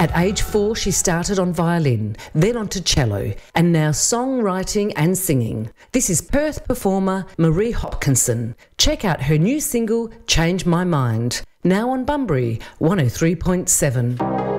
At age 4, she started on violin, then onto cello, and now songwriting and singing. This is Perth performer Marie Hopkinson. Check out her new single, Change My Mind, now on Bunbury 103.7.